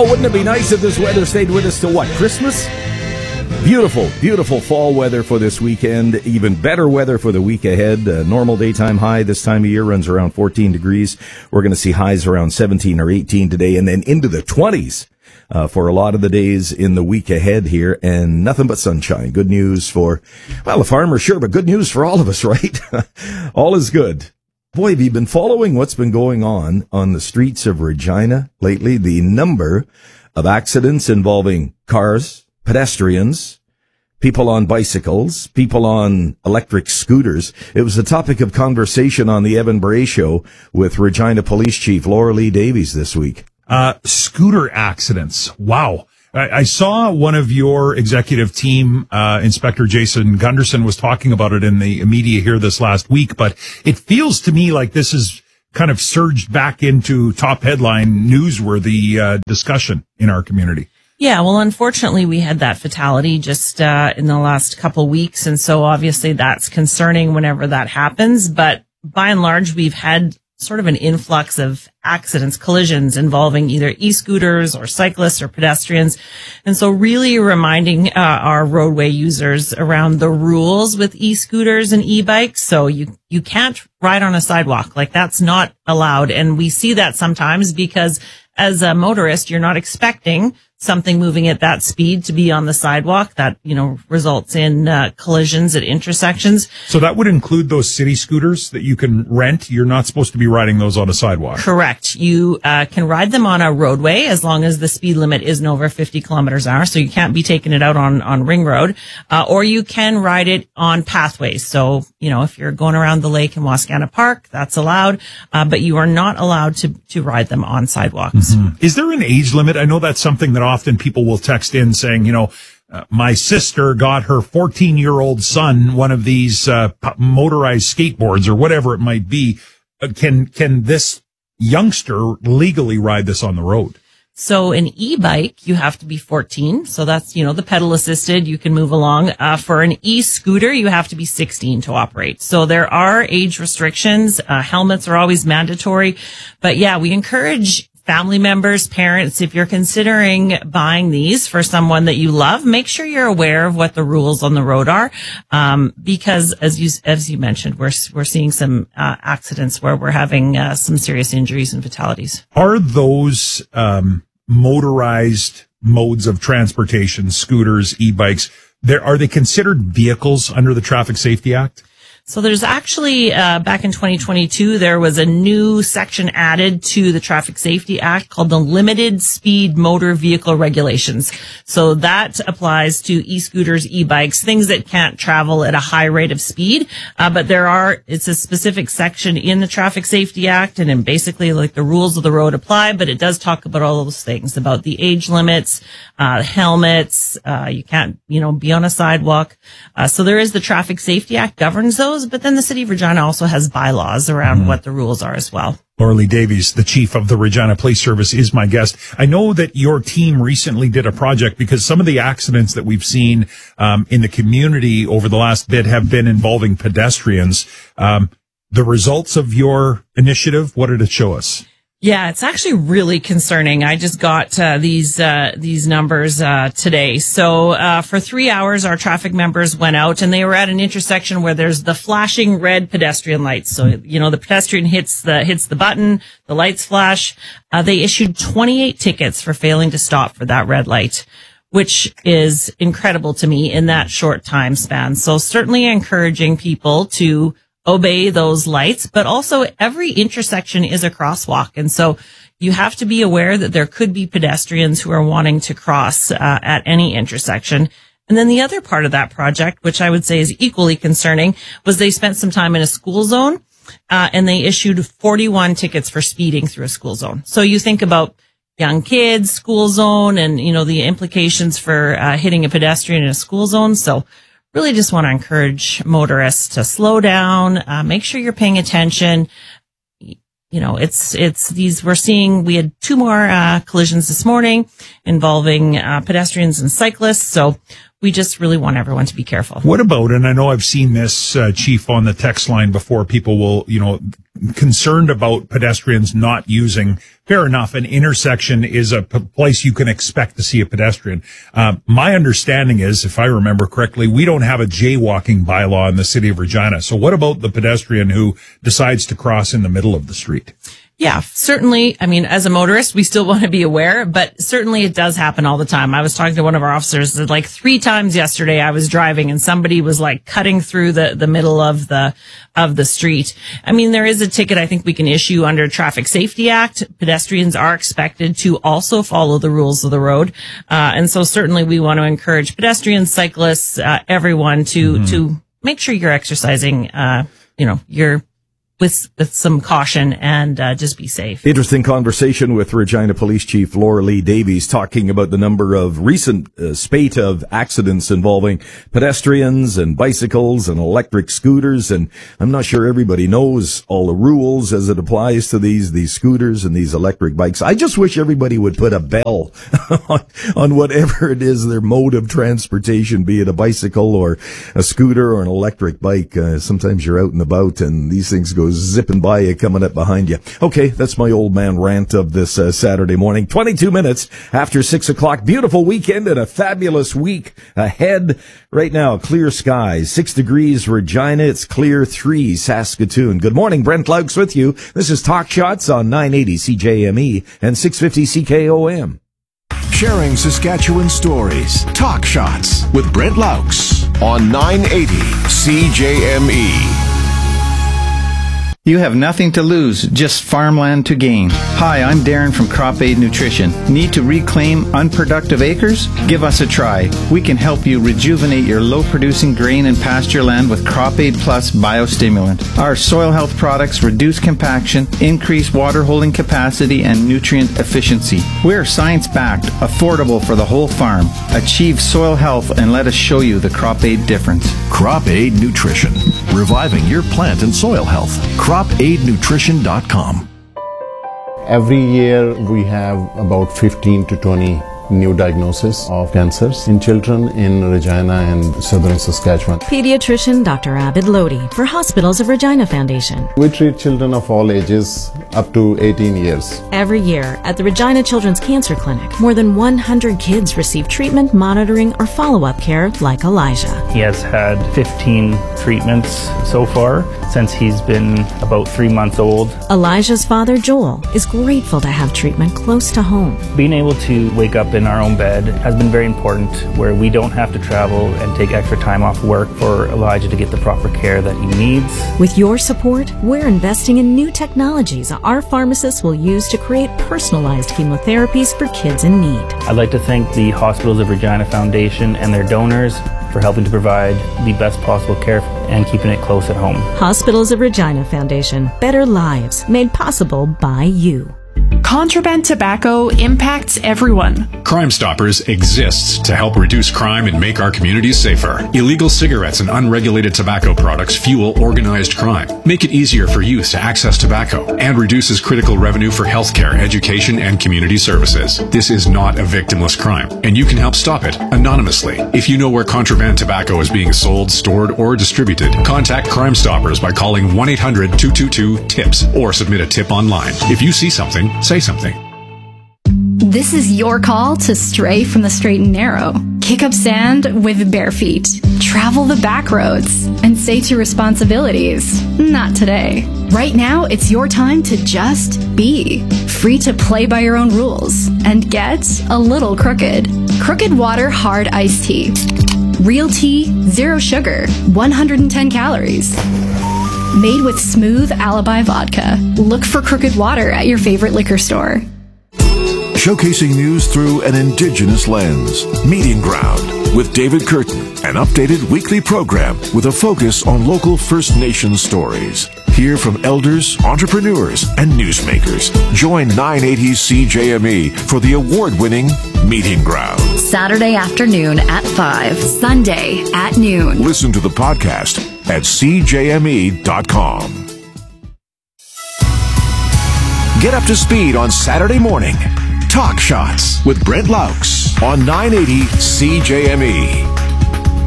Oh, wouldn't it be nice if this weather stayed with us till what, Christmas? Beautiful, beautiful fall weather for this weekend. Even better weather for the week ahead. Normal daytime high this time of year runs around 14 degrees. We're going to see highs around 17 or 18 today, and then into the 20s for a lot of the days in the week ahead here, and nothing but sunshine. Good news for, well, the farmers, sure, but good news for all of us, right? All is good. Boy, have you been following what's been going on the streets of Regina lately? The number of accidents involving cars, pedestrians, people on bicycles, people on electric scooters. It was the topic of conversation on the Evan Bray Show with Regina Police Chief Laura Lee Davies this week. Scooter accidents. Wow. I saw one of your executive team, Inspector Jason Gunderson, was talking about it in the media here this last week, but it feels to me like this is kind of surged back into top headline newsworthy discussion in our community. Yeah, well, unfortunately, we had that fatality just in the last couple weeks, and so obviously that's concerning whenever that happens. But by and large, we've had sort of an influx of accidents, collisions involving either e-scooters or cyclists or pedestrians. And so really reminding our roadway users around the rules with e-scooters and e-bikes. So you can't ride on a sidewalk. Like, that's not allowed. And we see that sometimes because as a motorist, you're not expecting something moving at that speed to be on the sidewalk. That, results in collisions at intersections. So that would include those city scooters that you can rent. You're not supposed to be riding those on a sidewalk. Correct. You can ride them on a roadway as long as the speed limit isn't over 50 kilometers an hour. So you can't be taking it out on Ring Road. Or you can ride it on pathways. So, if you're going around the lake in Wascana Park, that's allowed. But you are not allowed to ride them on sidewalks. Mm-hmm. Is there an age limit? I know that's something that often people will text in saying, my sister got her 14-year-old son one of these motorized skateboards or whatever it might be. Can this youngster legally ride this on the road? So an e-bike, you have to be 14. So that's, the pedal assisted, you can move along. For an e-scooter, you have to be 16 to operate. So there are age restrictions. Helmets are always mandatory. But yeah, we encourage family members, parents, if you're considering buying these for someone that you love, make sure you're aware of what the rules on the road are. Because as you mentioned, we're seeing some accidents where we're having some serious injuries and fatalities. Are those motorized modes of transportation, scooters, e-bikes, are they considered vehicles under the Traffic Safety Act? So there's actually, back in 2022, there was a new section added to the Traffic Safety Act called the Limited Speed Motor Vehicle Regulations. So that applies to e-scooters, e-bikes, things that can't travel at a high rate of speed. But it's a specific section in the Traffic Safety Act, and then basically like the rules of the road apply, but it does talk about all those things, about the age limits, helmets, you can't, be on a sidewalk. So there is the Traffic Safety Act governs those. But then the City of Regina also has bylaws around what the rules are as well. Laura Lee Davies, the chief of the Regina Police Service, is my guest. I know that your team recently did a project because some of the accidents that we've seen in the community over the last bit have been involving pedestrians. The results of your initiative, what did it show us? Yeah, it's actually really concerning. I just got these numbers today. So for 3 hours, our traffic members went out, and they were at an intersection where there's the flashing red pedestrian lights. So the pedestrian hits the button, the lights flash. They issued 28 tickets for failing to stop for that red light, which is incredible to me in that short time span. So certainly encouraging people to obey those lights, but also every intersection is a crosswalk. And so you have to be aware that there could be pedestrians who are wanting to cross at any intersection. And then the other part of that project, which I would say is equally concerning, was they spent some time in a school zone, and they issued 41 tickets for speeding through a school zone. So you think about young kids, school zone, and, the implications for hitting a pedestrian in a school zone. So really just want to encourage motorists to slow down, make sure you're paying attention. It's these, we had 2 more collisions this morning involving pedestrians and cyclists. So we just really want everyone to be careful. What about, and I know I've seen this, Chief, on the text line before, people will, concerned about pedestrians not using, fair enough, an intersection is a place you can expect to see a pedestrian. My understanding is, if I remember correctly, we don't have a jaywalking bylaw in the city of Regina. So what about the pedestrian who decides to cross in the middle of the street? Yeah, certainly. I mean, as a motorist, we still want to be aware, but certainly it does happen all the time. I was talking to one of our officers that like 3 times yesterday I was driving and somebody was like cutting through the middle of the street. I mean, there is a ticket I think we can issue under Traffic Safety Act. Pedestrians are expected to also follow the rules of the road. And so certainly we want to encourage pedestrians, cyclists, everyone to make sure you're exercising, you're with some caution and just be safe. Interesting conversation with Regina Police Chief Laura Lee Davies talking about the number of recent spate of accidents involving pedestrians and bicycles and electric scooters. And I'm not sure everybody knows all the rules as it applies to these scooters and these electric bikes. I just wish everybody would put a bell on whatever it is their mode of transportation, be it a bicycle or a scooter or an electric bike. Sometimes you're out and about and these things go zipping by you, coming up behind you. Okay, that's my old man rant of this Saturday morning. 22 minutes after 6 o'clock. Beautiful weekend and a fabulous week ahead. Right now, clear skies, 6 degrees Regina. It's clear 3 Saskatoon. Good morning, Brent Laux with you. This is Talk Shots on 980 CJME and 650 CKOM. Sharing Saskatchewan stories. Talk Shots with Brent Laux on 980 CJME. You have nothing to lose, just farmland to gain. Hi, I'm Darren from Crop Aid Nutrition. Need to reclaim unproductive acres? Give us a try. We can help you rejuvenate your low-producing grain and pasture land with Crop Aid Plus biostimulant. Our soil health products reduce compaction, increase water holding capacity, and nutrient efficiency. We're science-backed, affordable for the whole farm. Achieve soil health and let us show you the Crop Aid difference. Crop Aid Nutrition, reviving your plant and soil health. CropAidNutrition.com. Every year we have about 15 to 20 new diagnoses of cancers in children in Regina and southern Saskatchewan. Pediatrician Dr. Abid Lodi for Hospitals of Regina Foundation. We treat children of all ages up to 18 years. Every year at the Regina Children's Cancer Clinic, more than 100 kids receive treatment, monitoring, or follow-up care like Elijah. He has had 15 treatments so far since he's been about 3 months old. Elijah's father, Joel, is grateful to have treatment close to home. Being able to wake up in our own bed has been very important, where we don't have to travel and take extra time off work for Elijah to get the proper care that he needs. With your support, we're investing in new technologies our pharmacists will use to create personalized chemotherapies for kids in need. I'd like to thank the Hospitals of Regina Foundation and their donors for helping to provide the best possible care and keeping it close at home. Hospitals of Regina Foundation. Better lives made possible by you. Contraband tobacco impacts everyone. Crime Stoppers exists to help reduce crime and make our communities safer. Illegal cigarettes and unregulated tobacco products fuel organized crime, make it easier for youth to access tobacco, and reduces critical revenue for healthcare, education, and community services. This is not a victimless crime, and you can help stop it anonymously. If you know where contraband tobacco is being sold, stored, or distributed, contact Crime Stoppers by calling 1-800-222-TIPS or submit a tip online. If you see something, say something. This is your call to stray from the straight and narrow. Kick up sand with bare feet. Travel the back roads and say to responsibilities, not today. Right now, it's your time to just be. Free to play by your own rules and get a little crooked. Crooked Water Hard Iced Tea. Real tea, 0 sugar, 110 calories. Made with smooth Alibi vodka. Look for Crooked Water at your favorite liquor store. Showcasing news through an Indigenous lens. Meeting Ground with David Curtin, an updated weekly program with a focus on local First Nations stories. Hear from elders, entrepreneurs, and newsmakers. Join 980 CJME for the award-winning Meeting Ground. Saturday afternoon at 5, Sunday at noon. Listen to the podcast at CJME.com. Get up to speed on Saturday morning. Talk Shots with Brent Laux on 980 CJME.